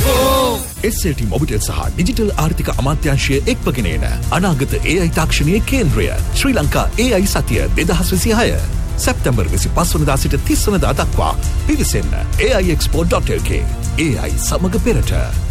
SLT Mobitel සහ digital ආර්ථික අමාත්‍යාංශය එක්වගෙන එන අනාගත AI තාක්ෂණයේ කේන්ද්‍රය ශ්‍රී ලංකා AI සතිය 2026 සැප්තැම්බර් 25 වනදා සිට 30 වනදා දක්වා පිවිසෙන්න AIExpo.lk AI සමග පෙරට